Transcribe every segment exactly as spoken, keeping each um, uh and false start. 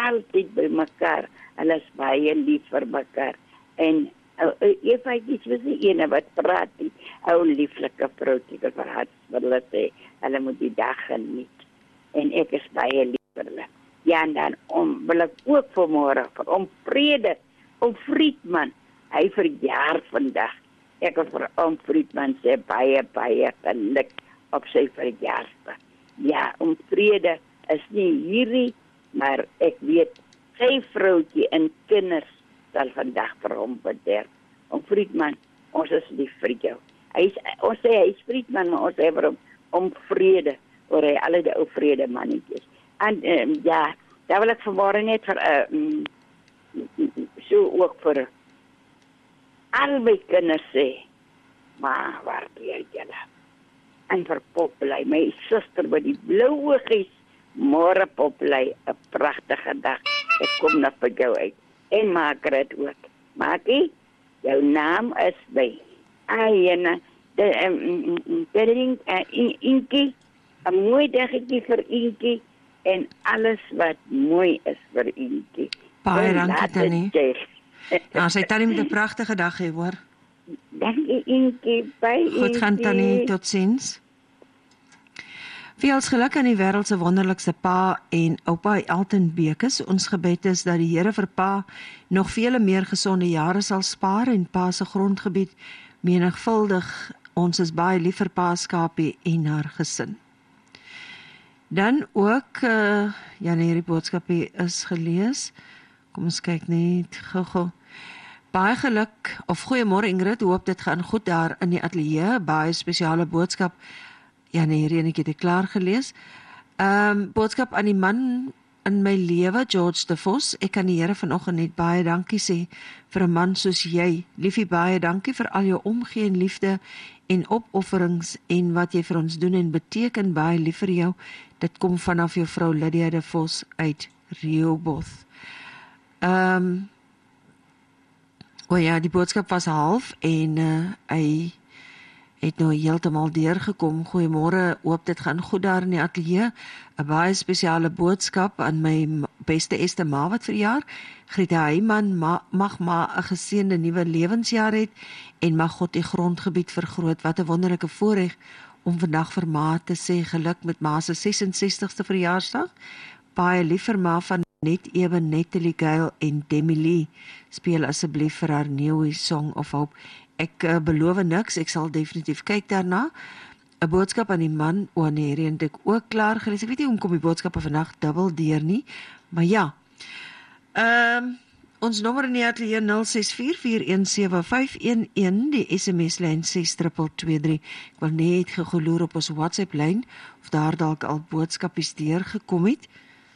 altyd by mekaar. Hulle is baie lief vir mekaar. En uh, Evaitjies was die ene wat praat, die ou lieflike vrouwtjie vir haar, wat hulle sê, hulle moet die dag geniet. En ek is baie lief vir hulle. Ja, en dan om, wil ek ook vanmorgen, vir om Vrede, om Friedman, hy verjaar vandag. Ek wil vir om Friedman sê, baie, baie geluk op sy verjaarsdag. Ja, om Vrede is nie hierdie, maar ek weet, sy vrouwtjie en kinders sal vandag vir hom bederf. Om Friedman, ons is lief vir jou. Hy is, ons sê, hy is Friedman, maar ons sê vir hom, om Vrede, oor hy alle die ou Vrede mannetjies. En um, ja, daar wil ek vanmorgen net vir, uh, um, so ook vir al my kinders sê, maar waar leer julle? En vir Poplei, my suster met die blauwe oogies, môre Poplei, 'n pragtige dag. Ek kom nog by jou uit. En Margaret ook. Maakie, jou naam is by. Ayena, de um, de uh, Inkie, 'n mooi dagetjie vir Inkie en alles wat mooi is vir Inkie. Baie dankie Tannie. Ja, sy Tannie met 'n pragtige dag hê, hoor. Dankie Inkie, baie Goed gaan Tannie, totsiens. Veels geluk aan die wêreld se wonderlikste pa en oupa Elton Bekes. Ons gebed is dat die Here vir pa nog vele meer gesonde jare sal spaar en pa se grondgebied menigvuldig. Ons is baie lief vir pa Skapie en haar gesin. Dan ook, uh, ja nee, hierdie boodskapie is gelees. Kom ons kyk net gou-gou. Baie geluk, of goeiemôre Ingrid, hoop dit gaan goed daar in die ateljee. Baie spesiale boodskap. Ja nee, hierdie enetjie het ek klaar gelees. Um, boodskap aan die man in my lewe, George de Vos. Ek kan die Here vanoggend net baie dankie sê vir 'n man soos jy. Liefie, baie dankie vir al jou omgee en liefde en opofferings en wat jy vir ons doen en beteken. Baie lief vir jou. Dit kom vanaf jou vrou Lydia de Vos uit Rehoboth. Ehm um, O ja, die boodskap was half en uh, hy het nou heeltemal deurgekom. Goeiemôre, hoop dit gaan goed daar in die ateljee. 'n Baie spesiale boodskap aan my beste Este ma wat verjaar. Griete Heiman, ma, mag maar 'n geseënde nuwe lewensjaar het en mag God die grondgebied vergroot. Wat 'n wonderlike voorreg om vandag vir ma te sê geluk met ma se ses en sestigste verjaarsdag. Baie lief vir ma van net ewe Natalie Gale en Demi Lee. Speel asseblief vir haar nuwe Song of Hope. Ek uh, beloof niks, ek sal definitief kyk daarna. 'n Boodskap aan die man, o nee, het ek ook klaar gelees. Ek weet nie hoe kom die boodskappe vandag dubbel deur nie, maar ja. Ehm um, ons nommer in die ateljee nul ses vier vier een sewe vyf een een, die S M S-lyn ses twee twee drie. Ek wil net geloer op ons WhatsApp-lyn of daar dalk al boodskapies deurgekom het.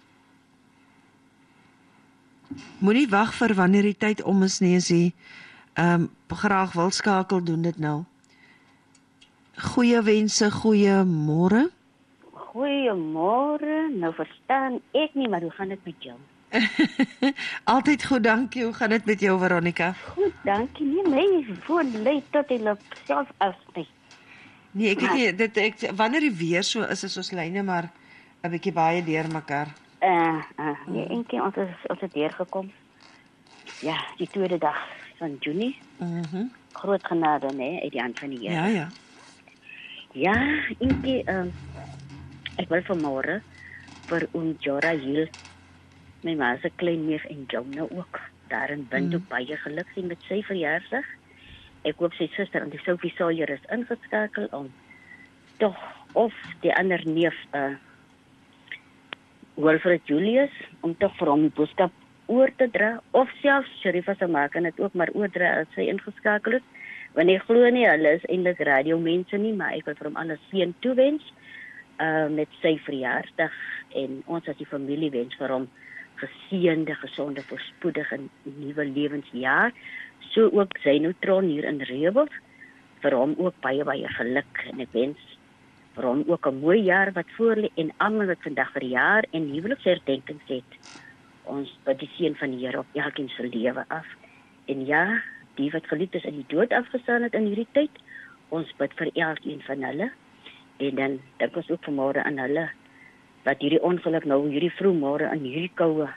Moenie wag vir wanneer die tyd om is nie, as jy um, graag wil skakel, doen dit nou. Goeie wense, goeie môre. Goeiemôre, nou verstaan ek nie, maar hoe gaan dit met jou? Altyd goed, dankie. Hoe gaan dit met jou, Veronica? Goed, dankie. Nee, my foon lê tot hy loop self af. Nee, ek weet nie, dit, ek, wanneer die weer so is, is ons lyne maar 'n bietjie baie deur mekaar. Uh, uh, nee, een keer ons is, ons het deurgekom. Ja, die tweede dag van Junie. Mm-hmm. Groot genade, nee, uit die hand van die Here. Ja, ja. Ja, een keer, uh, ek wil vanmôre vir oom Jora Hill, my ma se klein neef en Jona ook, daar in Windhoek, mm. baie geluk sien met sy verjaarsdag. Ek hoop sy suster en die Sophie Sawyer is ingeskakel om toch, of die ander neef, uh, Wilfred Julius, om toch vir hom die boodskap oor te dra, of selfs Sharifa se maak en het ook maar oordra as sy ingeskakel is, want ek glo nie, hulle is eintlik radio mense nie, maar ek wil vir hom alles seën toewens, uh, met sy verjaarsdag, en ons as die familie wens vir hom geseënde, gesonde, voorspoedige nuwe lewensjaar, so ook sy neutron hier in Rehoboth, vir hom ook baie, baie geluk, en ek wens vir hom ook 'n mooi jaar wat voor lê en almal wat vandag verjaar en huweliksherdenkings het. Ons bid die seën van die Here op elkeen se lewe af. En ja, die wat geliefd is in die dood afgestaan het in hierdie tyd, ons bid vir elkeen van hulle. En dan dink ons ook vanmôre aan hulle wat hierdie ongeluk nou hierdie vroeg môre in hierdie koue